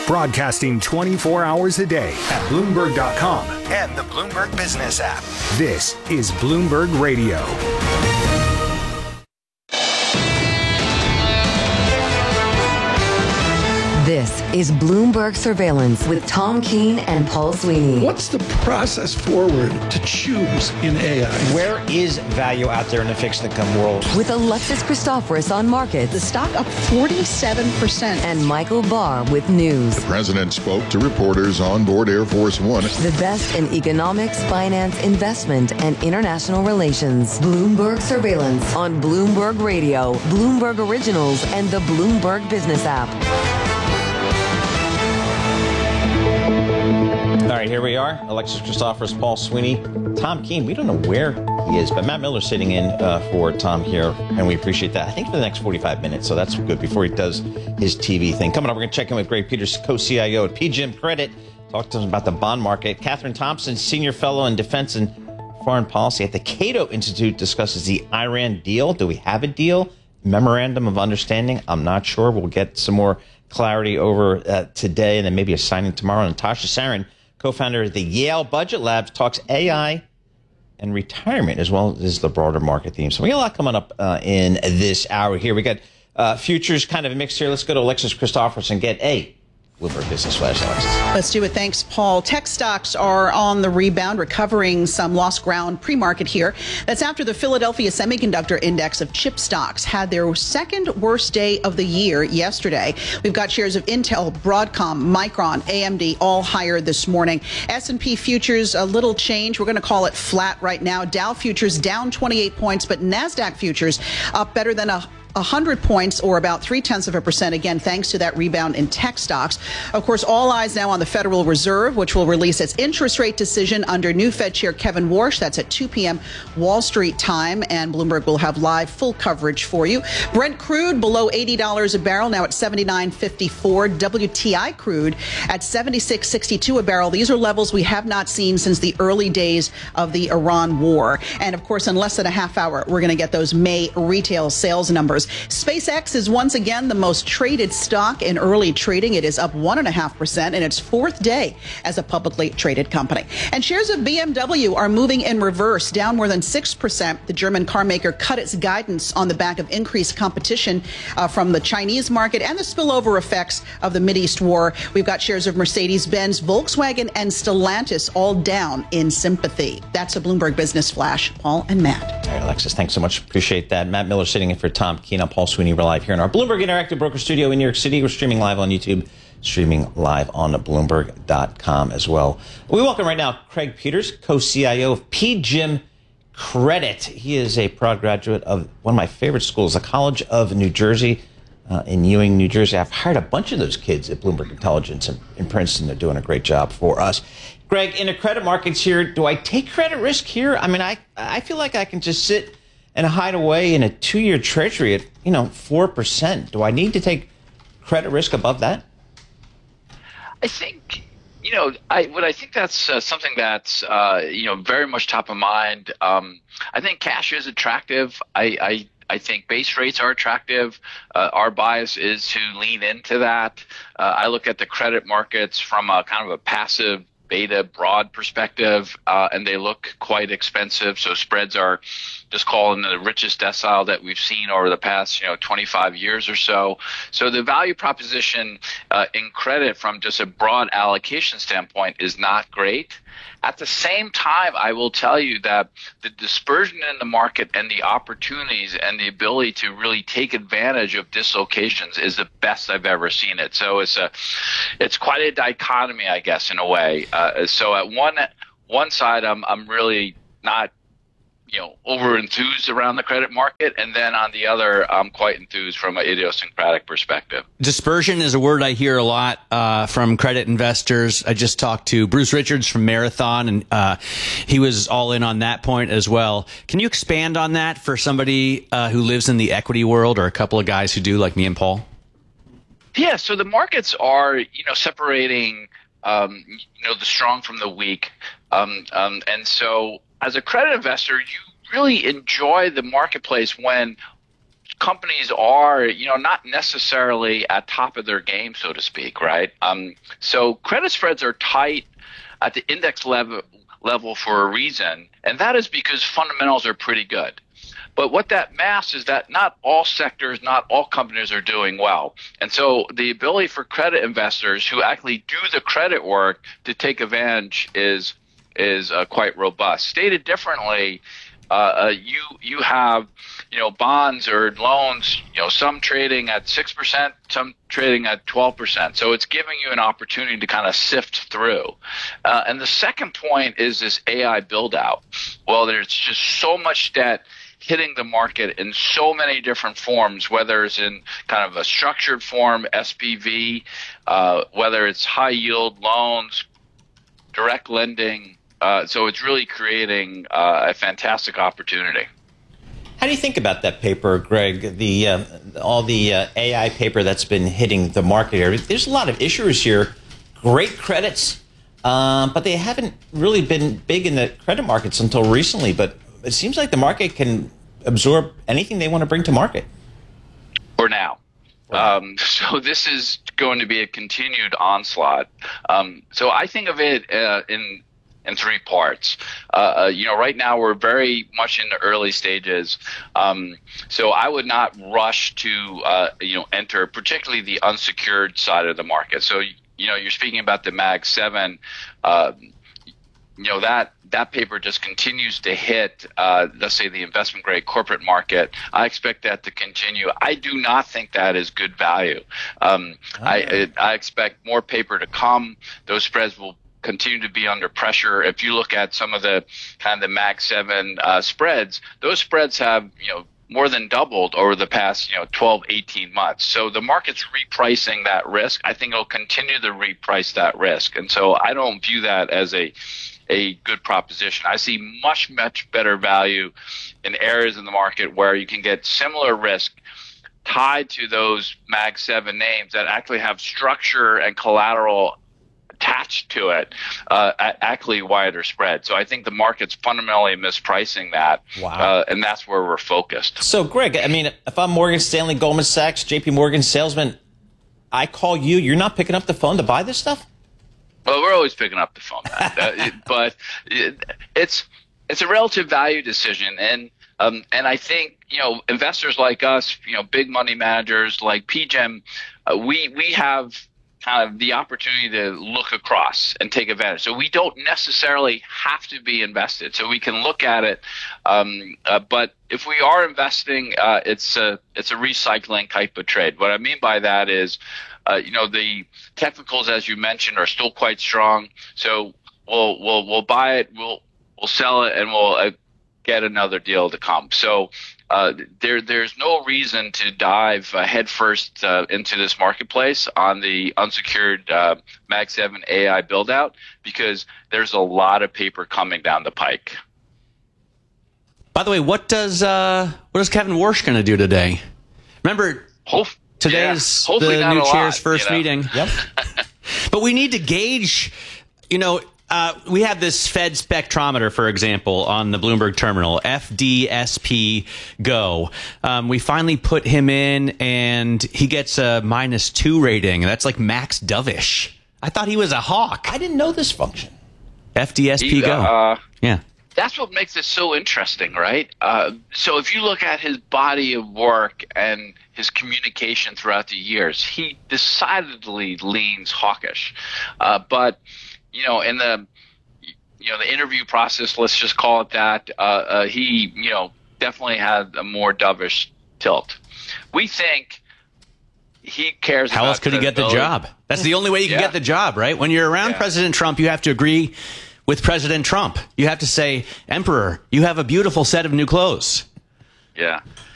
Broadcasting 24 hours a day at Bloomberg.com and the Bloomberg Business app. This is Bloomberg Radio. This is Bloomberg Surveillance with Tom Keene and Paul Sweeney. What's the process forward to choose in AI? Where is value out there in the fixed income world? With Alexis Christoforous on markets. The stock up 47%. And Michael Barr with news. The president spoke to reporters on board Air Force One. The best in economics, finance, investment, and international relations. Bloomberg Surveillance on Bloomberg Radio, Bloomberg Originals, and the Bloomberg Business app. All right, here we are. Alexis Christoforous, Paul Sweeney, Tom Keene. We don't know where he is, but Matt Miller's sitting in for Tom here, and we appreciate that. I think for the next 45 minutes, so that's good before he does his TV thing. Coming up, we're going to check in with Greg Peters, co-CIO at PGIM Credit. Talk to him about the bond market. Catherine Thompson, senior fellow in defense and foreign policy at the Cato Institute, discusses the Iran deal. Do we have a deal? Memorandum of understanding? I'm not sure. We'll get some more clarity over today, and then maybe a signing tomorrow. And Tasha Sarin, co-founder of the Yale Budget Labs, talks AI and retirement as well as the broader market theme. So we got a lot coming up in this hour here. We got futures kind of mixed here. Let's go to Alexis Christoforous and get a Bloomberg Business Flash, Alexis. Let's do it. Thanks, Paul. Tech stocks are on the rebound, recovering some lost ground pre-market here. That's after the Philadelphia Semiconductor Index of chip stocks had their second worst day of the year yesterday. We've got shares of Intel, Broadcom, Micron, AMD all higher this morning. S&P futures, a little change. We're going to call it flat right now. Dow futures down 28 points, but NASDAQ futures up better than 100 points, or about 0.3%, again, thanks to that rebound in tech stocks. Of course, all eyes now on the Federal Reserve, which will release its interest rate decision under new Fed Chair Kevin Warsh. That's at 2 p.m. Wall Street time, and Bloomberg will have live full coverage for you. Brent crude below $80 a barrel, now at $79.54. WTI crude at $76.62 a barrel. These are levels we have not seen since the early days of the Iran war. And of course, in less than a half hour, we're going to get those May retail sales numbers. SpaceX is once again the most traded stock in early trading. It is up 1.5% in its fourth day as a publicly traded company. And shares of BMW are moving in reverse, down more than 6%. The German car maker cut its guidance on the back of increased competition from the Chinese market and the spillover effects of the Mideast war. We've got shares of Mercedes-Benz, Volkswagen, and Stellantis all down in sympathy. That's a Bloomberg Business Flash. Paul and Matt. All right, Alexis, thanks so much. Appreciate that. Matt Miller sitting in for Tom Keene. I'm Paul Sweeney. We're live here in our Bloomberg Interactive Broker Studio in New York City. We're streaming live on YouTube, streaming live on Bloomberg.com as well. We welcome right now Craig Peters, co-CIO of PGIM Credit. He is a proud graduate of one of my favorite schools, the College of New Jersey in Ewing, New Jersey. I've hired a bunch of those kids at Bloomberg Intelligence in Princeton. They're doing a great job for us. Greg, in the credit markets here, do I take credit risk here? I mean, I feel like I can just sit and hide away in a 2-year treasury at, 4%. Do I need to take credit risk above that? I think, I think that's something that's, very much top of mind. I think cash is attractive. I think base rates are attractive. Our bias is to lean into that. I look at the credit markets from a kind of a passive beta broad perspective, and they look quite expensive. So spreads are just calling the richest decile that we've seen over the past, 25 years or so. So the value proposition in credit from just a broad allocation standpoint is not great. At the same time, I will tell you that the dispersion in the market and the opportunities and the ability to really take advantage of dislocations is the best I've ever seen it. So it's quite a dichotomy, I guess, in a way. So at one side, I'm really not over enthused around the credit market, and then on the other, I'm quite enthused from an idiosyncratic perspective. Dispersion is a word I hear a lot from credit investors. I just talked to Bruce Richards from Marathon, and he was all in on that point as well. Can you expand on that for somebody who lives in the equity world, or a couple of guys who do, like me and Paul? Yeah, so the markets are, separating, the strong from the weak, and so as a credit investor, you really enjoy the marketplace when companies are, not necessarily at top of their game, so to speak, right? So credit spreads are tight at the index level for a reason, and that is because fundamentals are pretty good. But what that masks is that not all sectors, not all companies are doing well. And so the ability for credit investors who actually do the credit work to take advantage is quite robust. Stated differently, you have bonds or loans, some trading at 6%, some trading at 12%. So it's giving you an opportunity to kind of sift through. And the second point is this AI build out. Well, there's just so much debt hitting the market in so many different forms, whether it's in kind of a structured form, SPV, whether it's high yield loans, direct lending. So it's really creating a fantastic opportunity. How do you think about that paper, Greg? All the AI paper that's been hitting the market here. There's a lot of issuers here, great credits, but they haven't really been big in the credit markets until recently. But it seems like the market can absorb anything they want to bring to market. For now. So this is going to be a continued onslaught. So I think of it in three parts. Right now we're very much in the early stages. So I would not rush to, enter particularly the unsecured side of the market. So, you're speaking about the Mag 7, that paper just continues to hit, let's say, the investment grade corporate market. I expect that to continue. I do not think that is good value. I expect more paper to come. Those spreads will continue to be under pressure. If you look at some of the kind of the Mag 7 spreads, those spreads have, more than doubled over the past, 12, 18 months. So the market's repricing that risk. I think it'll continue to reprice that risk. And so I don't view that as a good proposition. I see much, much better value in areas in the market where you can get similar risk tied to those Mag 7 names that actually have structure and collateral attached to it at actually wider spread. So I think the market's fundamentally mispricing that. Wow. And that's where we're focused. So, Greg, I mean, if I'm Morgan Stanley, Goldman Sachs, JP Morgan salesman, I call you, you're not picking up the phone to buy this stuff? Well, we're always picking up the phone, but it's a relative value decision. And I think, investors like us, big money managers like PGIM, we have kind of the opportunity to look across and take advantage. So we don't necessarily have to be invested. So we can look at it. But if we are investing, it's a recycling type of trade. What I mean by that is, the technicals, as you mentioned, are still quite strong. So we'll buy it, we'll sell it, and we'll get another deal to come. So there's no reason to dive headfirst into this marketplace on the unsecured Mag 7 AI build out, because there's a lot of paper coming down the pike. By the way, what does Kevin Warsh going to do today? Remember, today's the new chair's first meeting. Yep. But we need to gauge, we have this Fed spectrometer, for example, on the Bloomberg terminal, FDSP Go. We finally put him in, and he gets a -2 rating. That's like Max Dovish. I thought he was a hawk. I didn't know this function. FDSP Go. Yeah. That's what makes it so interesting, right? So if you look at his body of work and his communication throughout the years, he decidedly leans hawkish. But in the interview process, let's just call it that, he definitely had a more dovish tilt. We think he cares. How else could he get the job? That's the only way you can get the job, right? When you're around President Trump, you have to agree with President Trump. You have to say, Emperor, you have a beautiful set of new clothes. Yeah.